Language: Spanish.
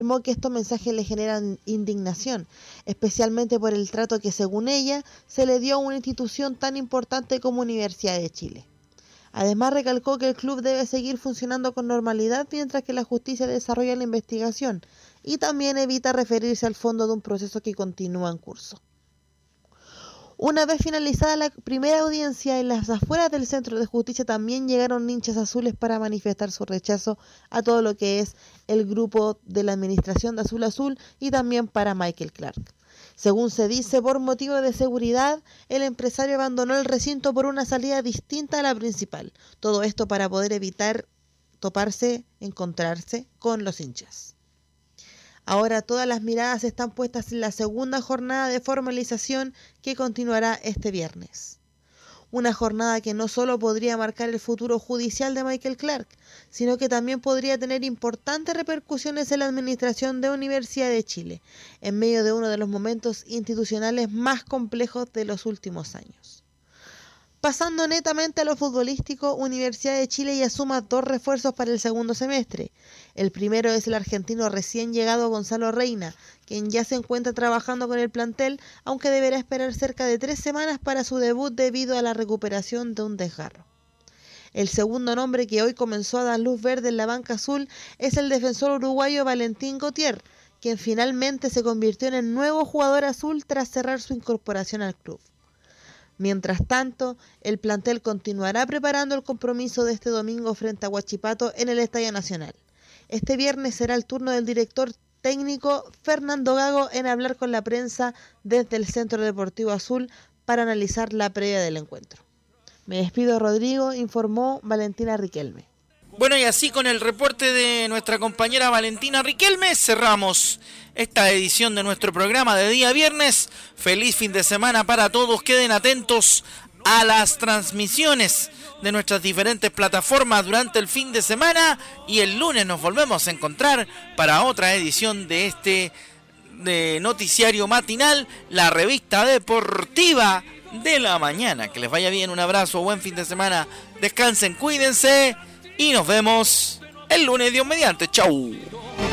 informó que estos mensajes le generan indignación, especialmente por el trato que, según ella, se le dio a una institución tan importante como Universidad de Chile. Además, recalcó que el club debe seguir funcionando con normalidad mientras que la justicia desarrolla la investigación y también evita referirse al fondo de un proceso que continúa en curso. Una vez finalizada la primera audiencia, en las afueras del Centro de Justicia también llegaron hinchas azules para manifestar su rechazo a todo lo que es el grupo de la administración de Azul Azul y también para Michael Clark. Según se dice, por motivo de seguridad, el empresario abandonó el recinto por una salida distinta a la principal. Todo esto para poder evitar encontrarse con los hinchas. Ahora todas las miradas están puestas en la segunda jornada de formalización que continuará este viernes. Una jornada que no solo podría marcar el futuro judicial de Michael Clark, sino que también podría tener importantes repercusiones en la administración de Universidad de Chile, en medio de uno de los momentos institucionales más complejos de los últimos años. Pasando netamente a lo futbolístico, Universidad de Chile ya suma 2 refuerzos para el segundo semestre. El primero es el argentino recién llegado Gonzalo Reina, quien ya se encuentra trabajando con el plantel, aunque deberá esperar cerca de 3 semanas para su debut debido a la recuperación de un desgarro. El segundo nombre que hoy comenzó a dar luz verde en la banca azul es el defensor uruguayo Valentín Gautier, quien finalmente se convirtió en el nuevo jugador azul tras cerrar su incorporación al club. Mientras tanto, el plantel continuará preparando el compromiso de este domingo frente a Huachipato en el Estadio Nacional. Este viernes será el turno del director técnico Fernando Gago en hablar con la prensa desde el Centro Deportivo Azul para analizar la previa del encuentro. Me despido, Rodrigo, informó Valentina Riquelme. Bueno, y así con el reporte de nuestra compañera Valentina Riquelme cerramos esta edición de nuestro programa de día viernes. Feliz fin de semana para todos. Queden atentos a las transmisiones de nuestras diferentes plataformas durante el fin de semana y el lunes nos volvemos a encontrar para otra edición de este noticiario matinal, la revista deportiva de la mañana. Que les vaya bien, un abrazo, buen fin de semana, descansen, cuídense y nos vemos el lunes, Dios mediante. Chau.